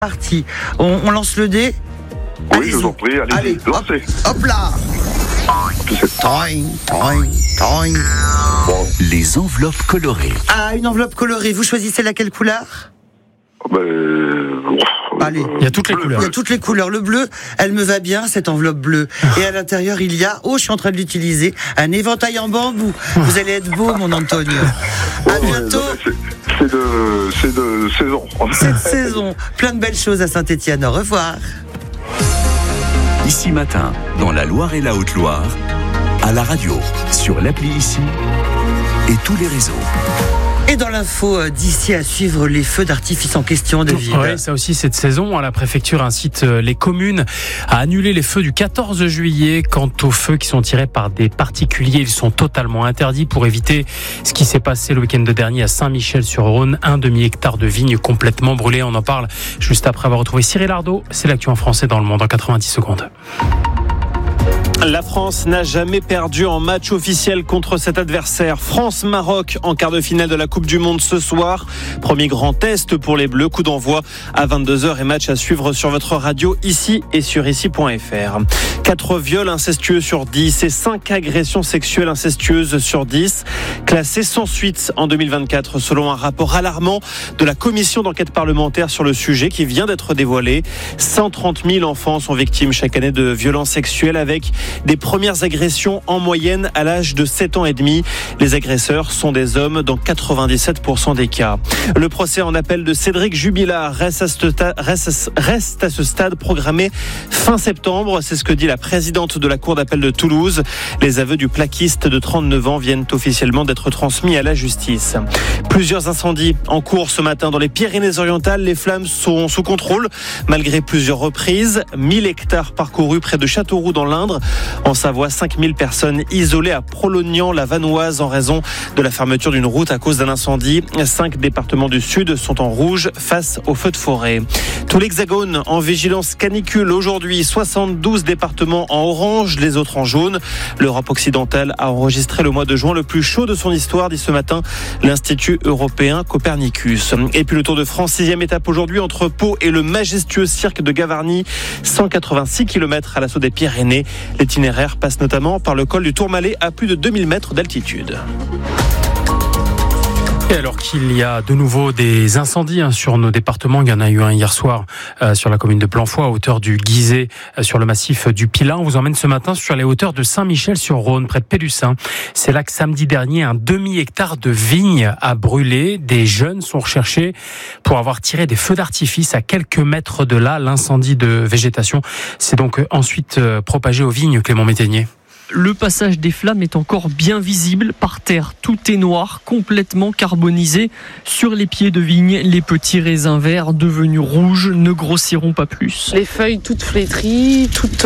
Parti. On lance le dé. Oui, Allez-y. je vous en prie, allez-y, lancez. Hop là. Toing, toing, toing. Bon, Les enveloppes colorées. Ah, une enveloppe colorée. Vous choisissez laquelle couleur? Allez. Il y a toutes les Il couleurs. y a toutes les couleurs. Le bleu, elle me va bien, cette enveloppe bleue. Et à l'intérieur, il y a, je suis en train de l'utiliser, un éventail en bambou. Vous allez être beau, mon Antonio. À bientôt. C'est de saison. Cette saison, plein de belles choses à Saint-Étienne. Au revoir. Ici Matin, dans la Loire et la Haute-Loire, à la radio, sur l'appli Ici et tous les réseaux. Et dans l'info d'ici à suivre les feux d'artifice en question, David. Oui, ça aussi cette saison, la préfecture incite les communes à annuler les feux du 14 juillet. Quant aux feux qui sont tirés par des particuliers, ils sont totalement interdits pour éviter ce qui s'est passé le week-end dernier à Saint-Michel-sur-Rhône. Un demi-hectare de vignes complètement brûlées. On en parle juste après avoir retrouvé Cyril Ardo. C'est l'actu en français dans le monde en 90 secondes. La France n'a jamais perdu en match officiel contre cet adversaire. France-Maroc en quart de finale de la Coupe du Monde ce soir. Premier grand test pour les Bleus. Coup d'envoi à 22h et match à suivre sur votre radio ici et sur ici.fr. 4 viols incestueux sur 10 et 5 agressions sexuelles incestueuses sur 10. Classés sans suite en 2024 selon un rapport alarmant de la commission d'enquête parlementaire sur le sujet qui vient d'être dévoilé. 130 000 enfants sont victimes chaque année de violences sexuelles avec des premières agressions en moyenne à l'âge de 7 ans et demi. Les agresseurs sont des hommes dans 97% des cas. Le procès en appel de Cédric Jubilard reste à ce stade programmé fin septembre. C'est ce que dit la présidente de la Cour d'appel de Toulouse. Les aveux du plaquiste de 39 ans viennent officiellement d'être transmis à la justice. Plusieurs incendies en cours ce matin dans les Pyrénées-Orientales. Les flammes sont sous contrôle malgré plusieurs reprises. 1000 hectares parcourus près de Châteauroux dans l'Indre. En Savoie, 5000 personnes isolées à Prolognan-la-Vanoise en raison de la fermeture d'une route à cause d'un incendie. 5 départements du Sud sont en rouge face aux feux de forêt. Tout l'Hexagone en vigilance canicule aujourd'hui. 72 départements en orange, les autres en jaune. L'Europe occidentale a enregistré le mois de juin le plus chaud de son histoire, dit ce matin l'Institut européen Copernicus. Et puis le Tour de France, 6e étape aujourd'hui entre Pau et le majestueux cirque de Gavarnie. 186 km à l'assaut des Pyrénées. L'itinéraire passe notamment par le col du Tourmalet à plus de 2000 mètres d'altitude. Et alors qu'il y a de nouveau des incendies sur nos départements, il y en a eu un hier soir sur la commune de Planfoy à hauteur du Guizet, sur le massif du Pilat. On vous emmène ce matin sur les hauteurs de Saint-Michel-sur-Rhône, près de Pélussin. C'est là que samedi dernier, un demi-hectare de vignes a brûlé. Des jeunes sont recherchés pour avoir tiré des feux d'artifice à quelques mètres de là. L'incendie de végétation s'est donc ensuite propagé aux vignes, Clément Métainier. Le passage des flammes est encore bien visible. Par terre, tout est noir, complètement carbonisé. Sur les pieds de vigne, les petits raisins verts devenus rouges ne grossiront pas plus. Les feuilles toutes flétries, toutes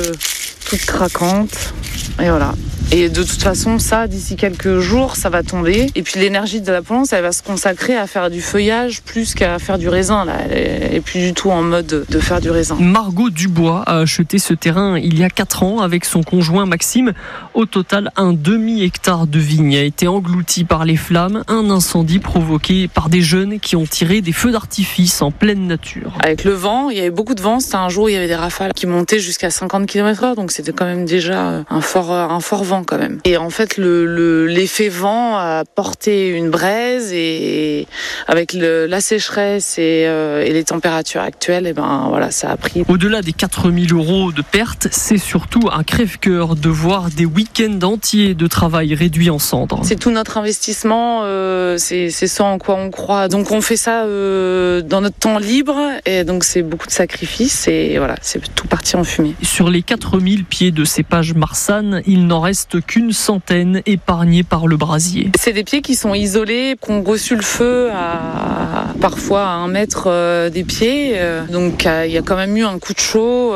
craquantes. Et voilà. Et de toute façon, ça, d'ici quelques jours, ça va tomber. Et puis l'énergie de la plante, elle va se consacrer à faire du feuillage plus qu'à faire du raisin. Là. Elle est plus du tout en mode de faire du raisin. Margot Dubois a acheté ce terrain il y a 4 ans avec son conjoint Maxime. Au total, un demi-hectare de vigne a été englouti par les flammes. Un incendie provoqué par des jeunes qui ont tiré des feux d'artifice en pleine nature. Avec le vent, il y avait beaucoup de vent. C'était un jour où il y avait des rafales qui montaient jusqu'à 50 km/h. Donc c'était quand même déjà un fort vent quand même. Et en fait, l'effet vent a porté une braise et avec la sécheresse et les températures actuelles, et ben voilà, ça a pris. Au-delà des 4 000 € de pertes, c'est surtout un crève-cœur de voir des week-ends entiers de travail réduits en cendres. C'est tout notre investissement, c'est ce en quoi on croit. Donc on fait ça dans notre temps libre et donc c'est beaucoup de sacrifices et voilà, c'est tout parti en fumée. Sur les 4000 pieds de cépage marsanne, il n'en reste qu'une centaine épargnés par le brasier. C'est des pieds qui sont isolés, qui ont reçu le feu parfois à 1 mètre des pieds. Donc il y a quand même eu un coup de chaud.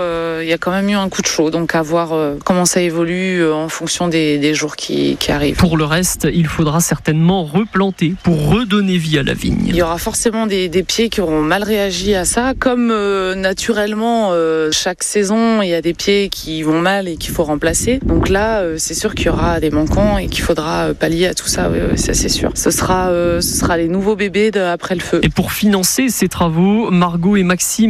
Donc à voir comment ça évolue en fonction des jours qui arrivent. Pour le reste, il faudra certainement replanter pour redonner vie à la vigne. Il y aura forcément des pieds qui auront mal réagi à ça. Comme naturellement, chaque saison, il y a des pieds qui vont mal et qu'il faut remplacer. Donc là, c'est sûr qu'il y aura des manquants et qu'il faudra pallier à tout ça, ça c'est sûr. Ce sera les nouveaux bébés après le feu. Et pour financer ces travaux, Margot et Maxime